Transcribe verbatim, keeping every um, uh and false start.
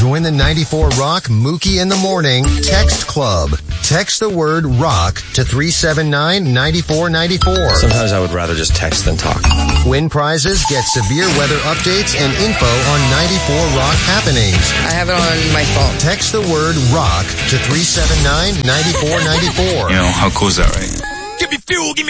Join the ninety-four Rock Mookie in the Morning Text Club. Text the word rock to three seven nine, nine four nine four. Sometimes I would rather just text than talk. Win prizes, get severe weather updates, and info on ninety-four Rock happenings. I have it on my phone. Text the word rock to three seven nine, nine four nine four. You know, how cool is that, right? Give me fuel, give me